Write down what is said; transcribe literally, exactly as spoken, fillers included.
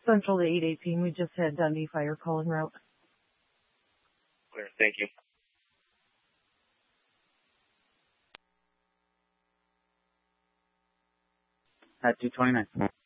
Central to eight eighteen. We just had Dundee Fire call en route. Clear. Thank you. At two twenty-nine.